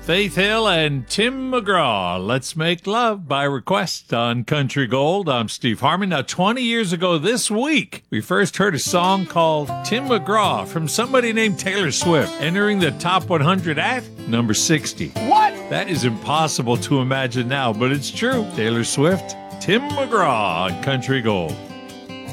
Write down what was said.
Faith Hill and Tim McGraw. Let's Make Love by request on Country Gold. I'm Steve Harmon. Now, 20 years ago this week, we first heard a song called Tim McGraw from somebody named Taylor Swift, entering the top 100 at number 60. What? That is impossible to imagine now, but it's true. Taylor Swift, Tim McGraw on Country Gold.